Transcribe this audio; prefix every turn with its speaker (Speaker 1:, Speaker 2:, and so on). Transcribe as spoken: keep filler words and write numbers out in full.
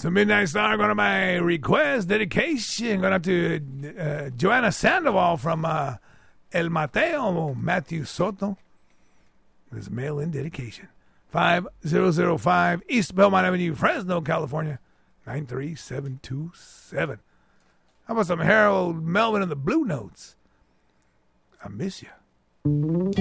Speaker 1: So Midnight Star going to my request, dedication, going up to uh, Joanna Sandoval from uh, El Mateo, Matthew Soto. This mail-in dedication. five thousand five East Belmont Avenue, Fresno, California, nine three seven two seven. How about some Harold Melvin and the Blue Notes? I miss you.